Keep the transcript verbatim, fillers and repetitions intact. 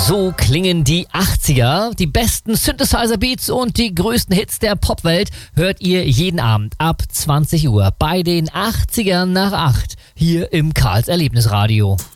So klingen die achtziger. Die besten Synthesizer-Beats und die größten Hits der Popwelt hört ihr jeden Abend ab zwanzig Uhr bei den achtzigern nach acht hier im Karls Erlebnisradio.